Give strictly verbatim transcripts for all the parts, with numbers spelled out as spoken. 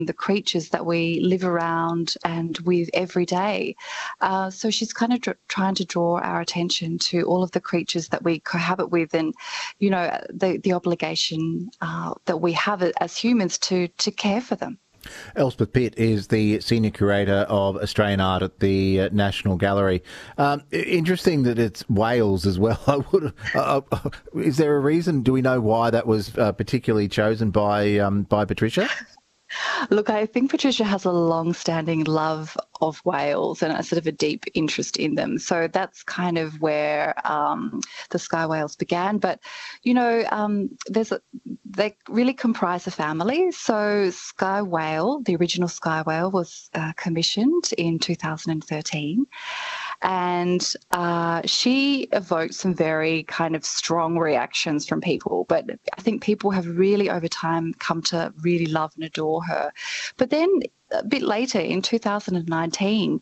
the creatures that we live around and with every day. Uh, so she's kind of dr- trying to draw our attention to all of the creatures that we cohabit with, and, you know, the, the obligation uh, that we have as humans to, to care for them. Elspeth Pitt is the Senior Curator of Australian Art at the uh, National Gallery. Um, interesting that it's Wales as well. I would, uh, uh, is there a reason? Do we know why that was uh, particularly chosen by um, by Patricia? Look, I think Patricia has a long-standing love of whales and a sort of a deep interest in them. So that's kind of where um, the sky whales began. But, you know, um, there's a, they really comprise a family. So Sky Whale, the original Sky Whale, was uh, commissioned in two thousand thirteen. And uh, she evoked some very kind of strong reactions from people. But I think people have really, over time, come to really love and adore her. But then a bit later, in two thousand nineteen,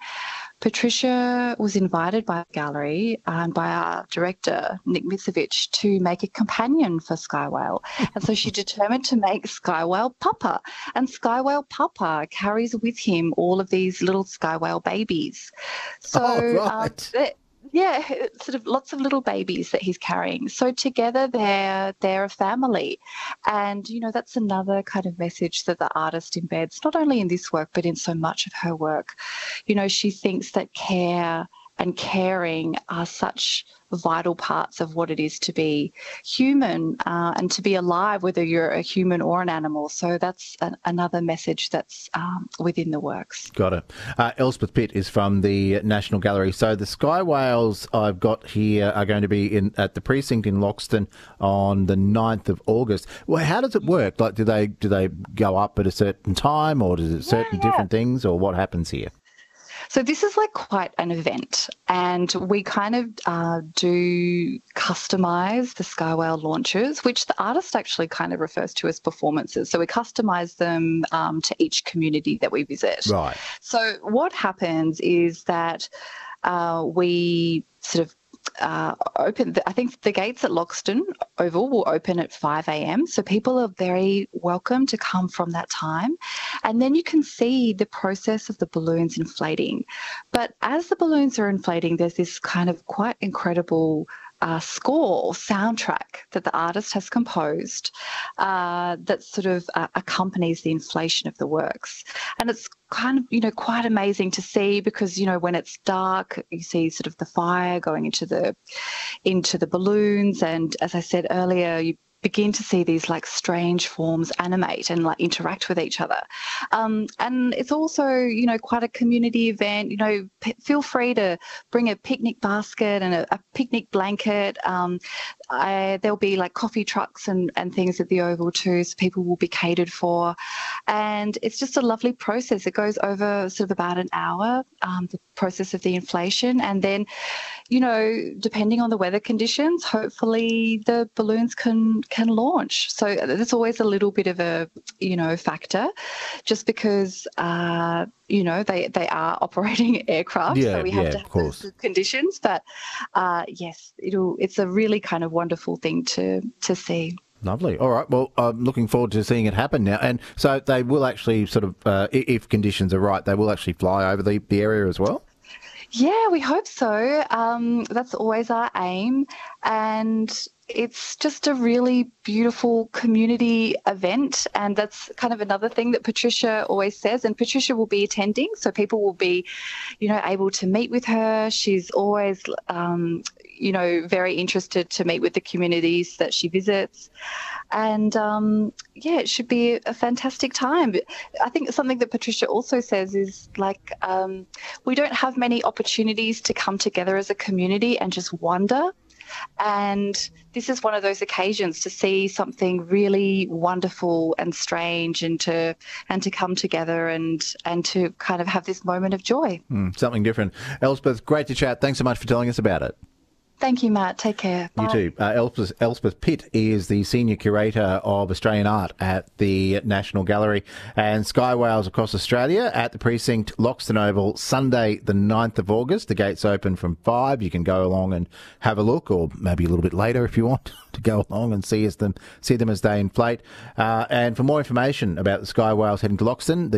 Patricia was invited by the gallery and by our director, Nick Mitsevich, to make a companion for Sky Whale. And so she determined to make Sky Whale Papa. And Sky Whale Papa carries with him all of these little Sky Whale babies. So, oh, right. um, yeah, sort of lots of little babies that he's carrying. So together they're they're a family. And, you know, that's another kind of message that the artist embeds, not only in this work, but in so much of her work. You know, she thinks that care and caring are such vital parts of what it is to be human uh, and to be alive, whether you're a human or an animal. So that's an, another message that's um, within the works. Got it. Uh, Elspeth Pitt is from the National Gallery. So the Sky Whales I've got here are going to be in at the precinct in Loxton on the ninth of August. Well, how does it work? Like, do they do they go up at a certain time, or does it certain yeah, yeah. different things, or what happens here? So this is like quite an event, and we kind of uh, do customise the Sky Whale launches, which the artist actually kind of refers to as performances. So we customise them um, to each community that we visit. Right. So what happens is that uh, we sort of Uh, open. I think the gates at Loxton Oval will open at five a.m. So people are very welcome to come from that time. And then you can see the process of the balloons inflating. But as the balloons are inflating, there's this kind of quite incredible uh, score or soundtrack that the artist has composed uh, that sort of uh, accompanies the inflation of the works. And it's kind of, you know, quite amazing to see because, you know, when it's dark, you see sort of the fire going into the into the balloons. And as I said earlier, you begin to see these like strange forms animate and like interact with each other. Um, and it's also, you know, quite a community event. You know, p- feel free to bring a picnic basket and a, a picnic blanket. Um, I, there'll be like coffee trucks and, and things at the Oval too, so people will be catered for. And it's just a lovely process. It goes over sort of about an hour, um, the process of the inflation. And then, you know, depending on the weather conditions, hopefully the balloons can can launch. So there's always a little bit of a, you know, factor just because, uh, you know, they, they are operating aircraft. Yeah, so we have yeah, to of have course. those conditions. But uh, yes, it'll it's a really kind of wonderful thing to, to see. Lovely. All right. Well, I'm looking forward to seeing it happen now. And so they will actually sort of, uh, if conditions are right, they will actually fly over the, the area as well? Yeah, we hope so. Um, that's always our aim. And it's just a really beautiful community event. And that's kind of another thing that Patricia always says. And Patricia will be attending, so people will be, you know, able to meet with her. She's always, um, you know, very interested to meet with the communities that she visits. And, um, yeah, it should be a fantastic time. I think something that Patricia also says is, like, um, we don't have many opportunities to come together as a community and just wonder. And this is one of those occasions to see something really wonderful and strange and to and to come together and, and to kind of have this moment of joy. Mm, something different. Elspeth, great to chat. Thanks so much for telling us about it. Thank you, Matt. Take care. Bye. You too. Uh, Elspeth, Elspeth Pitt is the Senior Curator of Australian Art at the National Gallery, and Sky Whales across Australia at the Precinct, Loxton Oval, Sunday the ninth of August. The gates open from five. You can go along and have a look, or maybe a little bit later if you want to go along and see, as them, see them as they inflate. Uh, and for more information about the Sky Whales heading to Loxton,